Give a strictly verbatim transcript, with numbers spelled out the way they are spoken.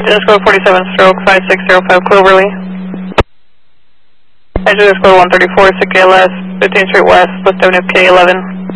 Engine code forty-seven stroke five six zero five Cloverly. Engine code one thirty-four, S I C K L S, fifteen Street West, West Avenue K eleven.